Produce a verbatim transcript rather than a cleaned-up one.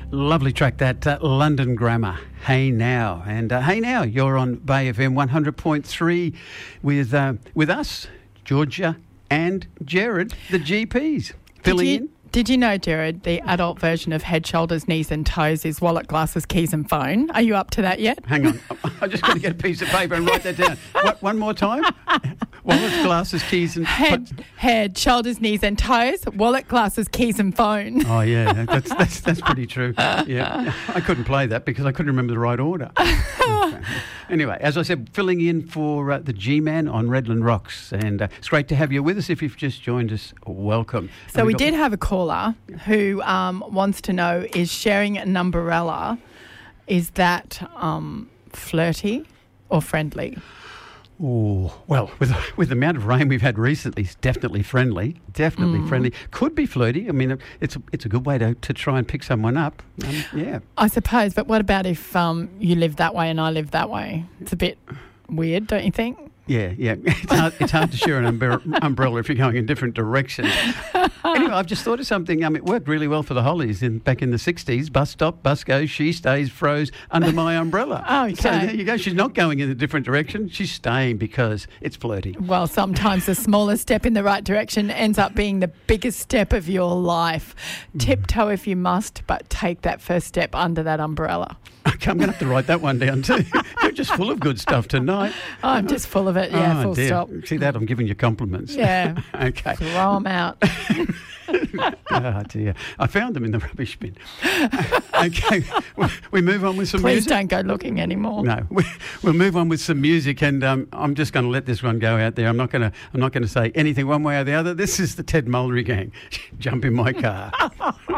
Lovely track, that uh, London Grammar, Hey Now. And uh, hey now, you're on Bay F M one hundred point three with uh, with us, Georgia and Jared, the G Ps, filling you, in. Did you know, Jared, the adult version of head, shoulders, knees and toes is wallet, glasses, keys and phone? Are you up to that yet? Hang on, I just got to get a piece of paper and write that down. What, one more time? Wallet, glasses, keys and... Head, head, shoulders, knees and toes, wallet, glasses, keys and phone. Oh, yeah, that's that's that's pretty true. Yeah, I couldn't play that because I couldn't remember the right order. Okay. Anyway, as I said, filling in for uh, the G-Man on Redland Rocks, and uh, it's great to have you with us. If you've just joined us, welcome. So and we got... did have a caller who um, wants to know, is sharing an umbrella, is that um, flirty or friendly? Oh, well, with with the amount of rain we've had recently, it's definitely friendly. Definitely mm. friendly. Could be flirty. I mean, it's a, it's a good way to, to try and pick someone up. Um, yeah. I suppose, but what about if um, you live that way and I live that way? It's a bit weird, don't you think? Yeah, yeah. It's hard, it's hard to share an umbre- umbrella if you're going in different directions. Anyway, I've just thought of something. Um, it worked really well for the Hollies in back in the sixties. Bus stop, bus goes, she stays, froze under my umbrella. Oh, okay. So there you go. She's not going in a different direction. She's staying because it's flirty. Well, sometimes the smallest step in the right direction ends up being the biggest step of your life. Mm. Tiptoe if you must, but take that first step under that umbrella. Okay, I'm going to have to write that one down too. You're just full of good stuff tonight. Oh, I'm just full of it, yeah, oh, full dear. stop. See that? I'm giving you compliments. Yeah. Okay. Throw them out. Oh, dear. I found them in the rubbish bin. Okay, we move on with some Please music. don't go looking anymore. No, we, we'll move on with some music, and um, I'm just going to let this one go out there. I'm not going to. I'm not going to say anything one way or the other. This is the Ted Mulry Gang. Jump in my car.